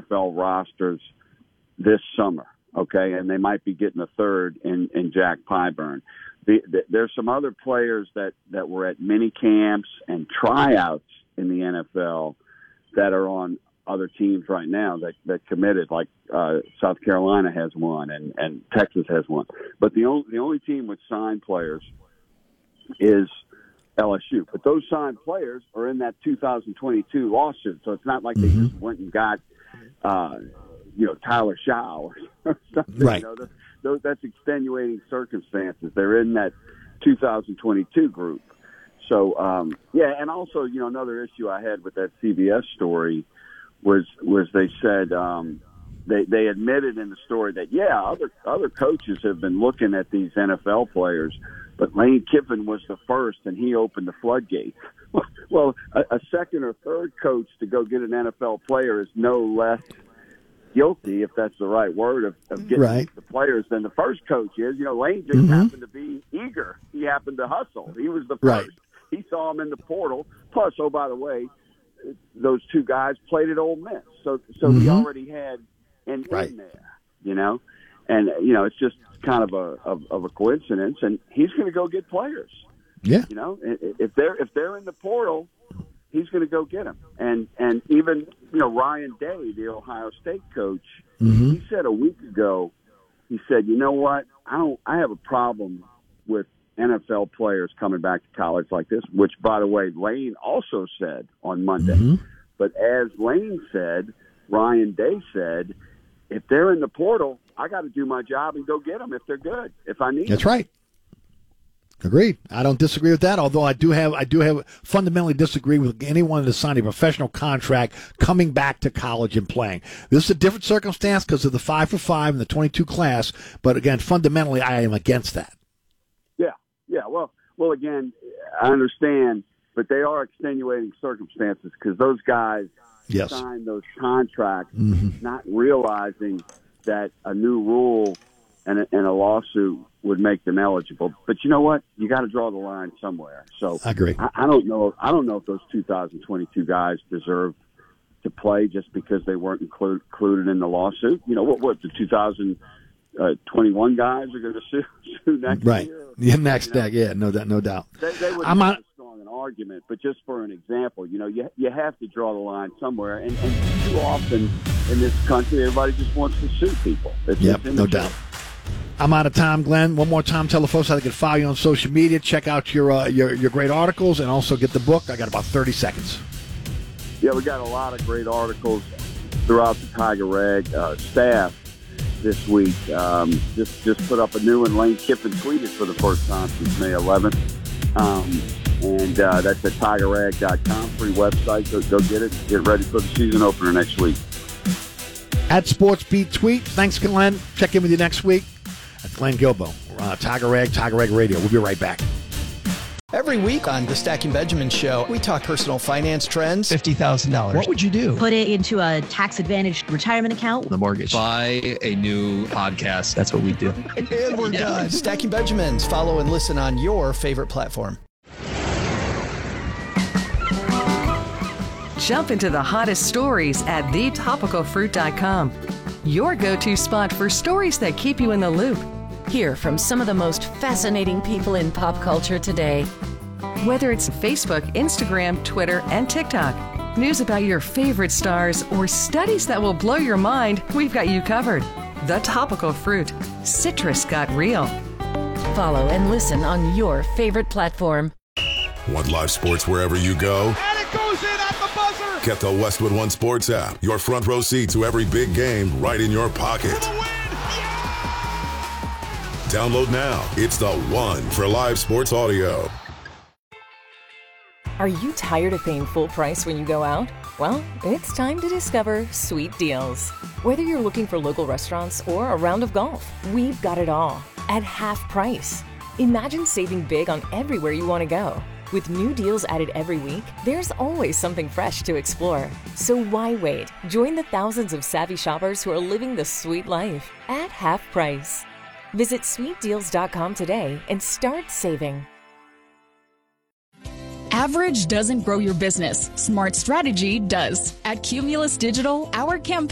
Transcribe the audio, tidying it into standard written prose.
NFL rosters this summer, okay? And they might be getting a third in Jack Pyburn. There's some other players that were at mini camps and tryouts in the NFL that are on other teams right now that committed, like South Carolina has one and Texas has one. But the only team with signed players is LSU. But those signed players are in that 2022 lawsuit, so it's not like they just went and got Tyler Shaw or something. Right. That's extenuating circumstances. They're in that 2022 group. So, and also, another issue I had with that CBS story was they said they admitted in the story that, other coaches have been looking at these NFL players, but Lane Kiffin was the first, and he opened the floodgates. Well, a second or third coach to go get an NFL player is no less guilty, if that's the right word, of getting the players than the first coach is. Lane just happened to be eager. He happened to hustle. He was the first. He saw him in the portal. Plus, oh, by the way, those two guys played at Ole Miss. So he already had an in there, And, it's just kind of a coincidence. And he's going to go get players. Yeah. If they're in the portal, he's going to go get them. And even, Ryan Day, the Ohio State coach, he said a week ago, he said, you know what, I have a problem with NFL players coming back to college like this, which, by the way, Lane also said on Monday. But as Lane said, Ryan Day said, if they're in the portal, I got to do my job and go get them if they're good, if I need them. That's right. Agreed. I don't disagree with that, although I do have fundamentally disagree with anyone that's signed a professional contract coming back to college and playing. This is a different circumstance because of the 5 for 5 and the 22 class, but again, fundamentally, I am against that. Yeah. Well, again, I understand, but they are extenuating circumstances because those guys signed those contracts not realizing that a new rule and a lawsuit would make them eligible. But you know what? You got to draw the line somewhere. So I agree. I don't know if those 2022 guys deserve to play just because they weren't included in the lawsuit. What the 2021 guys are going to sue next year? Yeah, next day. Yeah, no doubt. They would not strong an argument, but just for an example, you have to draw the line somewhere. And too often in this country, everybody just wants to sue people. No doubt. I'm out of time, Glenn. One more time, tell the folks how they can follow you on social media, check out your great articles, and also get the book. I got about 30 seconds. Yeah, we got a lot of great articles throughout the Tiger Rag staff this week. Just put up a new one. Lane Kiffin tweeted for the first time since May 11th. And that's at TigerRag.com, free website. Go get it. Get ready for the season opener next week. At SportsBeat Tweet. Thanks, Glenn. Check in with you next week. That's Glenn Guilbeau. Tiger Rag Radio. We'll be right back. Every week on the Stacking Benjamin Show, we talk personal finance trends. $50,000. What would you do? Put it into a tax-advantaged retirement account. The mortgage. Buy a new podcast. That's what we do. And we're done. Stacking Benjamins. Follow and listen on your favorite platform. Jump into the hottest stories at thetopicalfruit.com. Your go-to spot for stories that keep you in the loop. Hear from some of the most fascinating people in pop culture today. Whether it's Facebook, Instagram, Twitter, and TikTok, news about your favorite stars, or studies that will blow your mind, we've got you covered. The Topical Fruit. Citrus got real. Follow and listen on your favorite platform. Want live sports wherever you go? And it goes in at the buzzer! Get the Westwood One Sports app. Your front row seat to every big game right in your pocket. Download now. It's the one for live sports audio. Are you tired of paying full price when you go out? Well, it's time to discover Sweet Deals. Whether you're looking for local restaurants or a round of golf, we've got it all at half price. Imagine saving big on everywhere you want to go. With new deals added every week, there's always something fresh to explore. So why wait? Join the thousands of savvy shoppers who are living the sweet life at half price. Visit sweetdeals.com today and start saving. Average doesn't grow your business. Smart strategy does. At Cumulus Digital, our campaign